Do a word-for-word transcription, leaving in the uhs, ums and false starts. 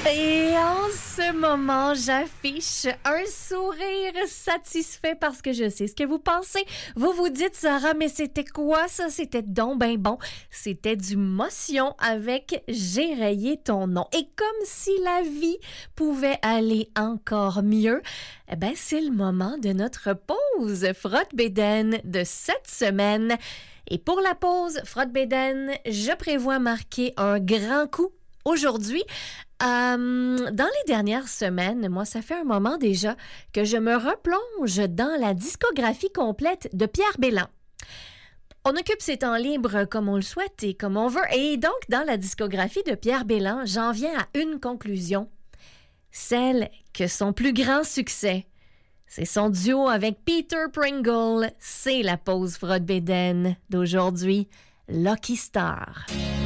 Et en ce moment, j'affiche un sourire satisfait parce que je sais ce que vous pensez. Vous vous dites, Sarah, mais c'était quoi ça? C'était donc ben bon. C'était du Motion avec J'ai rayé ton nom. Et comme si la vie pouvait aller encore mieux, eh ben, c'est le moment de notre pause Frotte-Bédaine de cette semaine. Et pour la pause Frotte-Bédaine, je prévois marquer un grand coup aujourd'hui. Euh, dans les dernières semaines, moi, ça fait un moment déjà que je me replonge dans la discographie complète de Pierre Bellemare. On occupe ses temps libres comme on le souhaite et comme on veut. Et donc, dans la discographie de Pierre Bellemare, j'en viens à une conclusion. Celle que son plus grand succès, c'est son duo avec Peter Pringle. C'est la pause Frotte-Bédaine d'aujourd'hui, Lucky Star.